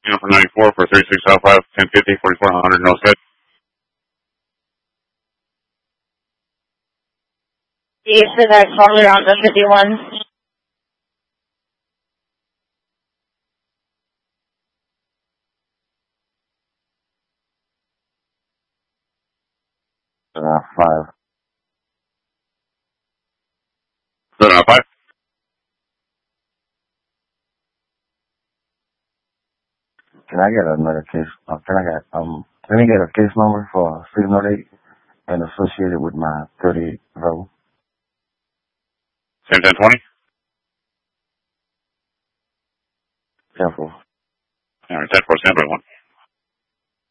For 94 for 3605, 1050, 4400, no set. You said that caller on the 51. Five. 5. Can I get another case? Can I get a case number for 608 and associated with my 38 vote? Same 1020? Careful. Alright, 10-4, stand by 1.